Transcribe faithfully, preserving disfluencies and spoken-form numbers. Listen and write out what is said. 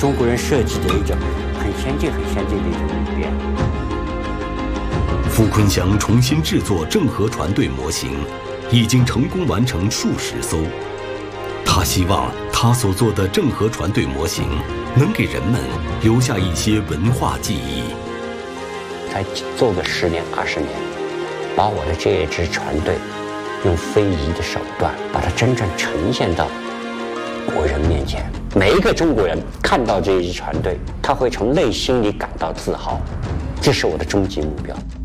中国人设计的一种很先进、很先进的一种语言。 傅昆祥重新制作郑和船队模型，已经成功完成数十艘。他希望他所做的郑和船队模型能给人们留下一些文化记忆。 再做个十年、二十年，把我的这一支船队用非遗的手段，把它真正呈现到国人面前。每一个中国人看到这一支船队，他会从内心里感到自豪，这是我的终极目标。